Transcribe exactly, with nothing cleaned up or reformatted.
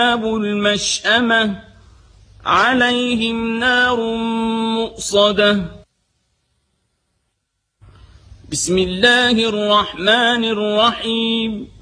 المشأمة عليهم نار مؤصدة بسم الله الرحمن الرحيم